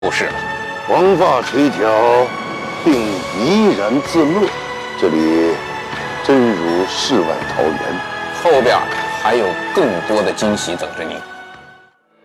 不是了。 黄发垂髫，并怡然自乐，这里真如世外桃源。 后边还有更多的惊喜等着您。